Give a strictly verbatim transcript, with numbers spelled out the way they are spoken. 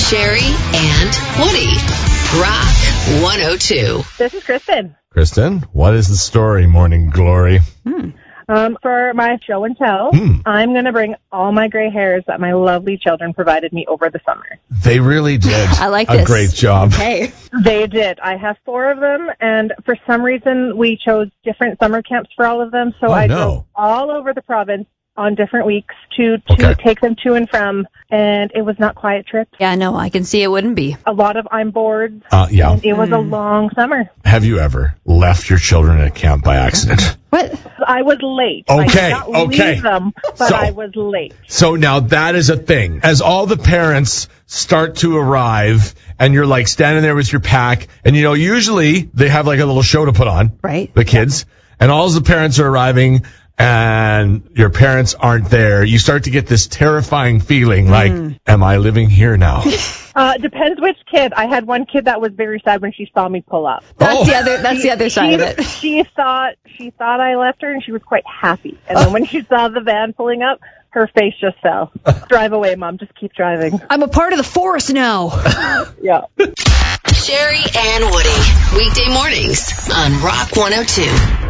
Sherry and Woody. Rock one oh two. This is Kristen. Kristen, what is the story, Morning Glory? Hmm. Um, for my show and tell, Hmm. I'm going to bring all my gray hairs that my lovely children provided me over the summer. They really did. I like a this. great job. Hey. They did. I have four of them, and for some reason, we chose different summer camps for all of them, so Oh, I no. drove all over the province on different weeks to, to Okay. take them to and from, and it was not quiet trips. Yeah, no, I can see it wouldn't be. A lot of I'm bored. Uh, yeah. And it was a long summer. Have you ever left your children at camp by accident? What? I was late. I Okay, did not okay. leave them, but So- I was late. So now that is a thing. As all the parents start to arrive and you're like standing there with your pack and you know, usually they have like a little show to put on. Right. The kids. And all the parents are arriving and your parents aren't there. You start to get this terrifying feeling like, am I living here now? Uh, depends which kid. I had one kid that was very sad when she saw me pull up. That's Oh. the other that's the other side she, of it. She thought she thought I left her, and she was quite happy. And then when she saw the van pulling up, her face just fell. Drive away, Mom. Just keep driving. I'm a part of the force now. Yeah. Sherry and Woody. Weekday mornings on Rock one oh two.